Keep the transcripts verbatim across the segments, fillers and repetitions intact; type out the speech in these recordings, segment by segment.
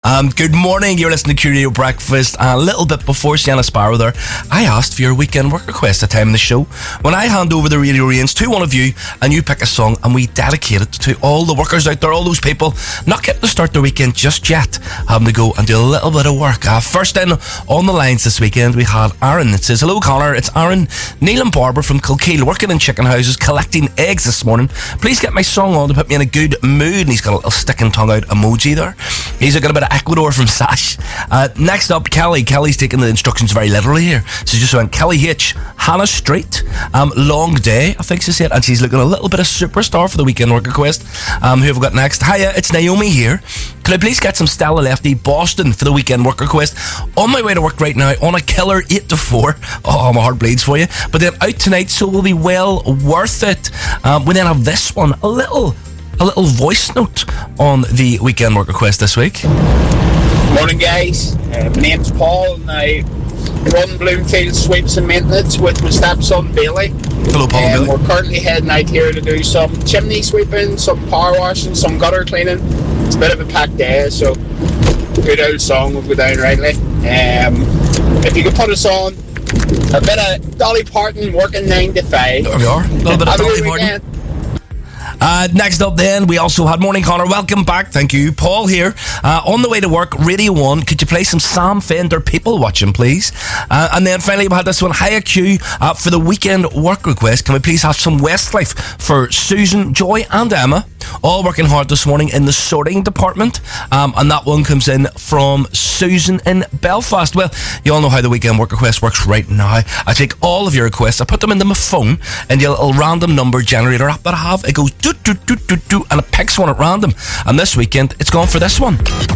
Um, good morning, you're listening to Q Radio Breakfast. A little bit before Sienna Sparrow there, I asked for your weekend work request at time in the show. When I hand over the radio reins to one of you, and you pick a song, and we dedicate it to all the workers out there, all those people not getting to start their weekend just yet, having to go and do a little bit of work. Uh, first in on the lines this weekend, we had Aaron. It says, hello Connor, it's Aaron, Neil and Barbara from Kilkeel, working in chicken houses, collecting eggs this morning. Please get my song on to put me in a good mood. And he's got a little sticking tongue out emoji there. He's got a bit of Ecuador from Sash. Uh, next up, Kelly. Kelly's taking the instructions very literally here. So just went Kelly H, Hannah Street, um, long day, I think she said, and she's looking a little bit of superstar for the weekend work request. Um, who have we got next? Hiya, it's Naomi here. Could I please get some Stella Lefty Boston for the weekend work request? On my way to work right now on a killer eight to four. Oh, my heart bleeds for you. But then out tonight, so will be well worth it. Um, we then have this one, a little a little voice note on the weekend work request this week. Morning guys, uh, my name's Paul and I run Bloomfield Sweeps and Maintenance with my stepson Bailey. Hello Paul and um, Bailey. We're currently heading out here to do some chimney sweeping, some power washing, some gutter cleaning. It's a bit of a packed day, so good old song will go down rightly. Um, if you could put us on a bit of Dolly Parton, Working nine to five. There we are, a little bit of Have a Dolly good Parton. weekend. Uh, next up then, we also had Morning Connor. Welcome back. Thank you. Paul here. Uh, on the way to work, Radio one. Could you play some Sam Fender People Watching, please? Uh, and then finally, we had this one. Hiya Q. Uh, for the weekend work request, can we please have some Westlife for Susan, Joy and Emma? All working hard this morning in the sorting department. Um, and that one comes in from Susan in Belfast. Well, you all know how the weekend work request works right now. I take all of your requests, I put them into my phone, and your little random number generator app that I have, it goes do do do do do, and it picks one at random. And this weekend, it's gone for this one.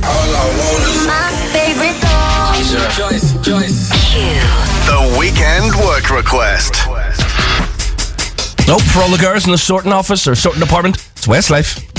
My favorite song. Joyce, Joyce. The weekend work request. Nope, for all the girls in the sorting office or sorting department, it's Westlife.